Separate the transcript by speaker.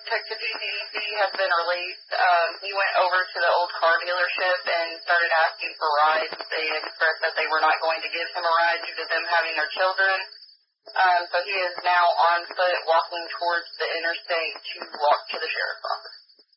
Speaker 1: Detective DCDC has been released. He went over to the old car dealership and started asking for rides. They expressed that they were not going to give him a ride due to them having their children. So he is now on foot walking towards the interstate to walk to the sheriff's office.